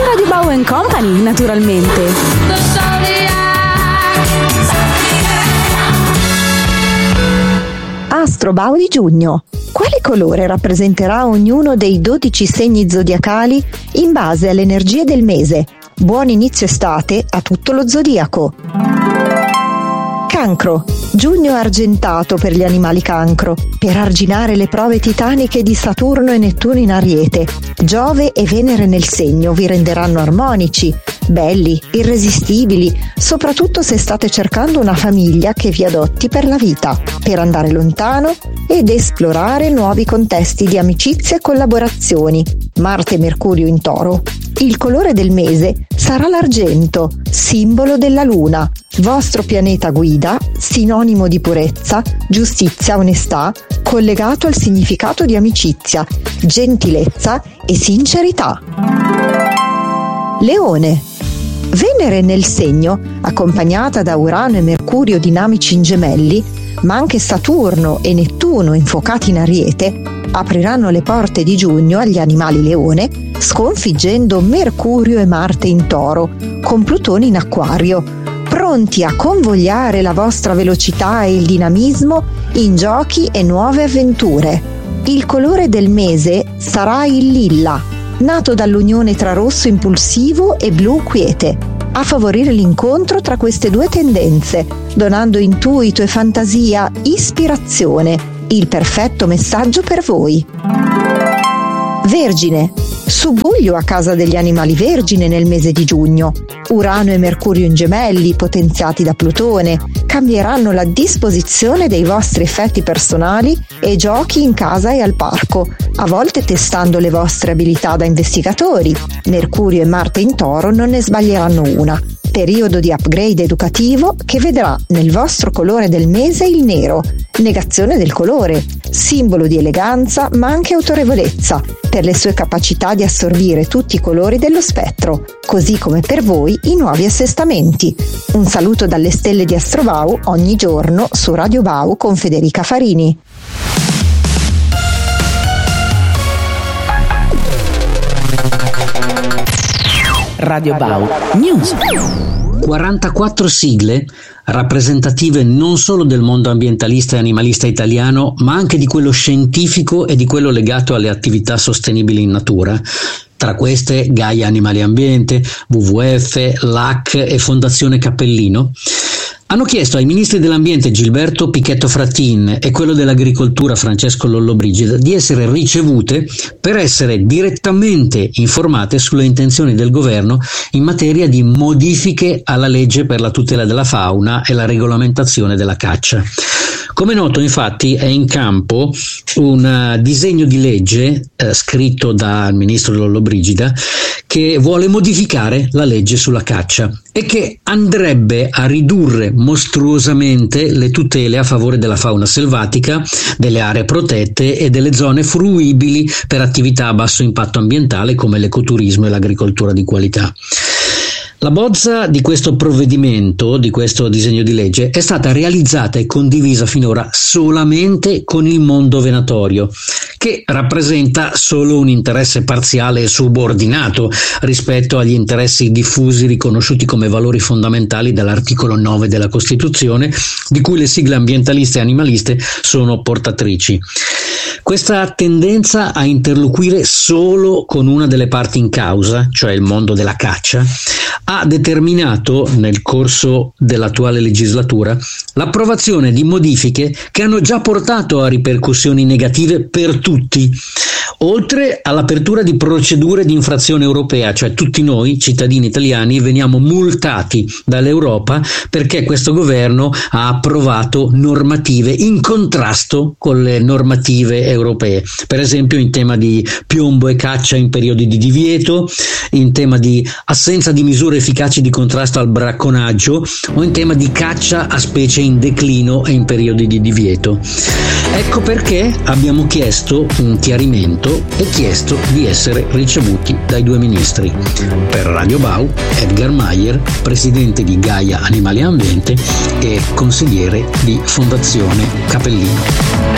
Radio Bau & Company, naturalmente. Astro Bau di giugno. Quale colore rappresenterà ognuno dei 12 segni zodiacali in base alle energie del mese? Buon inizio estate a tutto lo zodiaco. Cancro. Giugno argentato per gli animali cancro, per arginare le prove titaniche di Saturno e Nettuno in Ariete. Giove e Venere nel segno vi renderanno armonici, belli, irresistibili, soprattutto se state cercando una famiglia che vi adotti per la vita, per andare lontano ed esplorare nuovi contesti di amicizie e collaborazioni. Marte e Mercurio in Toro. Il colore del mese sarà l'argento, simbolo della luna, vostro pianeta guida, sinonimo di purezza, giustizia, onestà, collegato al significato di amicizia, gentilezza e sincerità. Leone. Venere nel segno, accompagnata da Urano e Mercurio dinamici in Gemelli, ma anche Saturno e Nettuno infuocati in Ariete, apriranno le porte di giugno agli animali leone, sconfiggendo Mercurio e Marte in Toro, con Plutone in Acquario, pronti a convogliare la vostra velocità e il dinamismo in giochi e nuove avventure. Il colore del mese sarà il lilla, nato dall'unione tra rosso impulsivo e blu quiete, a favorire l'incontro tra queste due tendenze, donando intuito e fantasia ispirazione, il perfetto messaggio per voi. Vergine. Subuglio a casa degli animali vergine nel mese di giugno. Urano e Mercurio in Gemelli, potenziati da Plutone, cambieranno la disposizione dei vostri effetti personali e giochi in casa e al parco, a volte testando le vostre abilità da investigatori. Mercurio e Marte in Toro non ne sbaglieranno una. Periodo di upgrade educativo che vedrà nel vostro colore del mese il nero, negazione del colore, simbolo di eleganza ma anche autorevolezza, per le sue capacità di assorbire tutti i colori dello spettro, così come per voi i nuovi assestamenti. Un saluto dalle stelle di Astro Bau ogni giorno su Radio Bau con Federica Farini. Radio Bau News. 44 sigle rappresentative non solo del mondo ambientalista e animalista italiano, ma anche di quello scientifico e di quello legato alle attività sostenibili in natura. Tra queste Gaia Animali Ambiente, WWF, LAC e Fondazione Cappellino. Hanno chiesto ai ministri dell'ambiente Gilberto Pichetto Fratin e quello dell'agricoltura Francesco Lollobrigida di essere ricevute per essere direttamente informate sulle intenzioni del governo in materia di modifiche alla legge per la tutela della fauna e la regolamentazione della caccia. Come noto, infatti, è in campo un disegno di legge scritto dal ministro Lollobrigida che vuole modificare la legge sulla caccia e che andrebbe a ridurre mostruosamente le tutele a favore della fauna selvatica, delle aree protette e delle zone fruibili per attività a basso impatto ambientale come l'ecoturismo e l'agricoltura di qualità. La bozza di questo provvedimento, di questo disegno di legge, è stata realizzata e condivisa finora solamente con il mondo venatorio, che rappresenta solo un interesse parziale e subordinato rispetto agli interessi diffusi riconosciuti come valori fondamentali dall'articolo 9 della Costituzione, di cui le sigle ambientaliste e animaliste sono portatrici. Questa tendenza a interloquire solo con una delle parti in causa, cioè il mondo della caccia, ha determinato nel corso dell'attuale legislatura l'approvazione di modifiche che hanno già portato a ripercussioni negative per tutti, oltre all'apertura di procedure di infrazione europea, cioè tutti noi cittadini italiani veniamo multati dall'Europa perché questo governo ha approvato normative in contrasto con le normative europee, per esempio in tema di piombo e caccia in periodi di divieto, in tema di assenza di misure efficaci di contrasto al bracconaggio o in tema di caccia a specie in declino e in periodi di divieto. Ecco perché abbiamo chiesto un chiarimento e chiesto di essere ricevuti dai due ministri. Per Radio Bau, Edgar Mayer, presidente di Gaia Animali Ambiente e consigliere di Fondazione Cappellino.